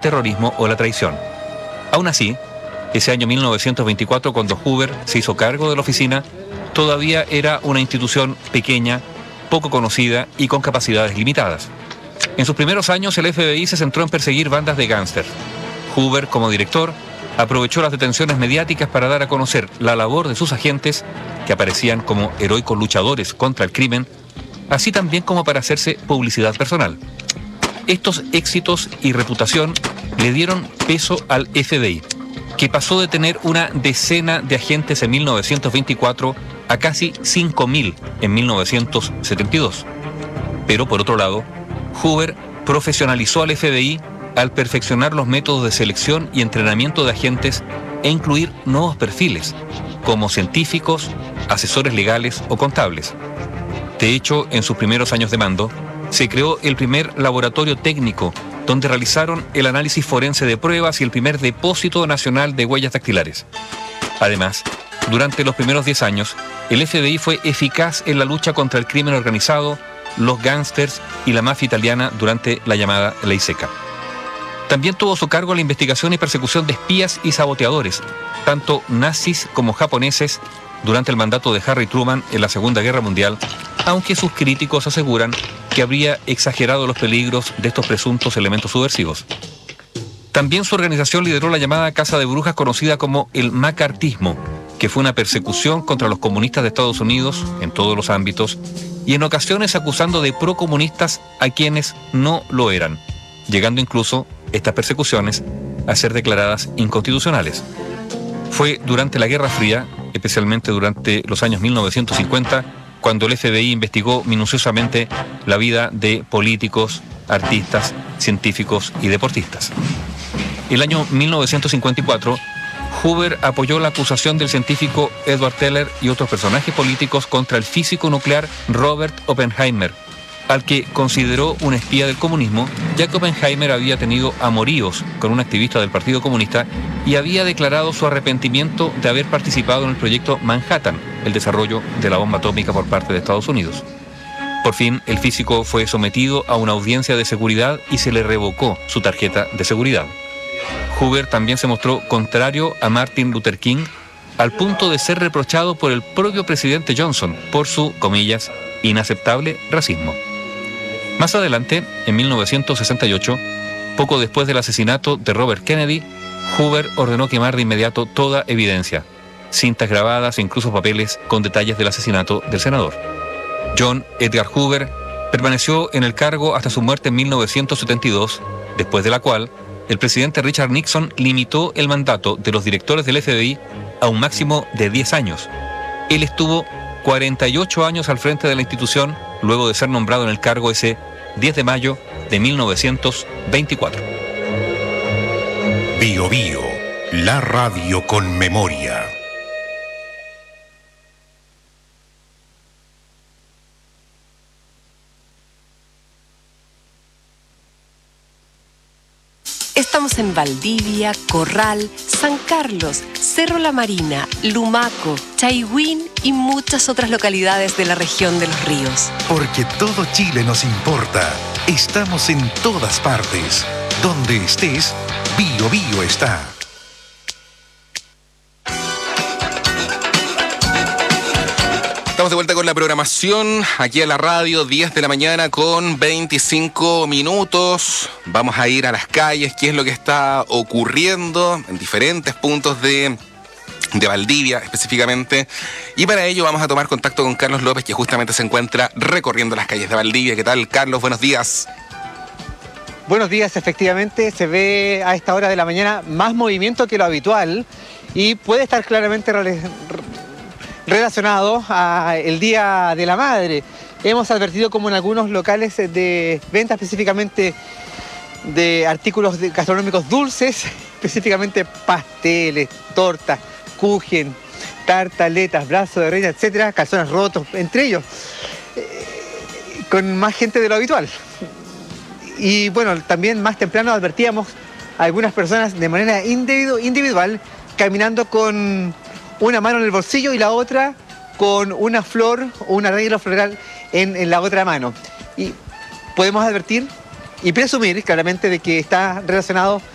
terrorismo o la traición. Aún así, ese año 1924, cuando Hoover se hizo cargo de la oficina, todavía era una institución pequeña, poco conocida y con capacidades limitadas. En sus primeros años, el FBI se centró en perseguir bandas de gángsters. Hoover, como director, aprovechó las detenciones mediáticas para dar a conocer la labor de sus agentes, que aparecían como heroicos luchadores contra el crimen, así también como para hacerse publicidad personal. Estos éxitos y reputación le dieron peso al FBI, que pasó de tener una decena de agentes en 1924 a casi 5.000 en 1972. Pero por otro lado, Hoover profesionalizó al FBI al perfeccionar los métodos de selección y entrenamiento de agentes e incluir nuevos perfiles, como científicos, asesores legales o contables. De hecho, en sus primeros años de mando, se creó el primer laboratorio técnico donde realizaron el análisis forense de pruebas y el primer depósito nacional de huellas dactilares. Además, durante los primeros 10 años, el FBI fue eficaz en la lucha contra el crimen organizado, los gángsters y la mafia italiana durante la llamada Ley Seca. También tuvo a su cargo la investigación y persecución de espías y saboteadores, tanto nazis como japoneses, durante el mandato de Harry Truman en la Segunda Guerra Mundial, aunque sus críticos aseguran que habría exagerado los peligros de estos presuntos elementos subversivos. También su organización lideró la llamada Casa de Brujas, conocida como el macartismo, que fue una persecución contra los comunistas de Estados Unidos en todos los ámbitos y en ocasiones acusando de procomunistas a quienes no lo eran, llegando incluso estas persecuciones a ser declaradas inconstitucionales. Fue durante la Guerra Fría, especialmente durante los años 1950, cuando el FBI investigó minuciosamente la vida de políticos, artistas, científicos y deportistas. El año 1954, Hoover apoyó la acusación del científico Edward Teller y otros personajes políticos contra el físico nuclear Robert Oppenheimer, al que consideró un espía del comunismo, ya que Oppenheimer había tenido amoríos con un activista del Partido Comunista y había declarado su arrepentimiento de haber participado en el proyecto Manhattan, el desarrollo de la bomba atómica por parte de Estados Unidos. Por fin, el físico fue sometido a una audiencia de seguridad y se le revocó su tarjeta de seguridad. Hoover también se mostró contrario a Martin Luther King, al punto de ser reprochado por el propio presidente Johnson por su, comillas, inaceptable racismo. Más adelante, en 1968, poco después del asesinato de Robert Kennedy, Hoover ordenó quemar de inmediato toda evidencia, cintas grabadas e incluso papeles con detalles del asesinato del senador. John Edgar Hoover permaneció en el cargo hasta su muerte en 1972, después de la cual el presidente Richard Nixon limitó el mandato de los directores del FBI a un máximo de 10 años. Él estuvo 48 años al frente de la institución, luego de ser nombrado en el cargo ese 10 de mayo de 1924. Bio Bio, la radio con memoria. Estamos en Valdivia, Corral, San Carlos, Cerro La Marina, Lumaco, Chaihuín y muchas otras localidades de la región de los ríos. Porque todo Chile nos importa. Estamos en todas partes. Donde estés, Bio Bio está. Estamos de vuelta con la programación aquí a la radio, 10 de la mañana con 25 minutos. Vamos a ir a las calles, qué es lo que está ocurriendo en diferentes puntos de Valdivia específicamente. Y para ello vamos a tomar contacto con Carlos López, que justamente se encuentra recorriendo las calles de Valdivia. ¿Qué tal, Carlos? Buenos días. Buenos días, efectivamente se ve a esta hora de la mañana más movimiento que lo habitual y puede estar claramente relacionado al Día de la Madre. Hemos advertido como en algunos locales de venta específicamente de artículos gastronómicos dulces, específicamente pasteles, tortas, kuchen, tartaletas, brazos de reina, etcétera, calzones rotos, entre ellos, con más gente de lo habitual. Y bueno, también más temprano advertíamos a algunas personas de manera individual caminando con una mano en el bolsillo y la otra con una flor o un arreglo floral en la otra mano. Y podemos advertir y presumir claramente de que está relacionado